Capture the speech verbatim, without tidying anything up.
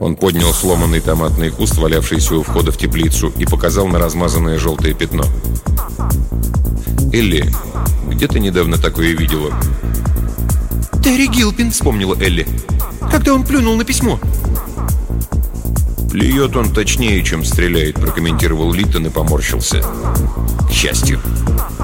Он поднял сломанный томатный куст, валявшийся у входа в теплицу, и показал на размазанное желтое пятно. «Элли, где ты недавно такое видела?» «Терри Гилпин», — вспомнила Элли. «Когда он плюнул на письмо». «Плюет он точнее, чем стреляет», — прокомментировал Литтон и поморщился. «К счастью».